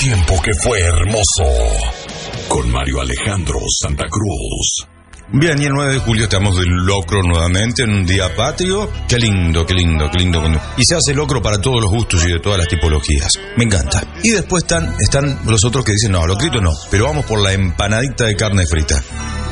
tiempo que fue hermoso. Con Mario Alejandro Santa Cruz. Bien, y el 9 de julio estamos de locro nuevamente en un día patrio. Qué lindo, qué lindo, qué lindo. Y se hace locro para todos los gustos y de todas las tipologías. Me encanta. Y después están los otros que dicen, no, locrito no, pero vamos por la empanadita de carne frita.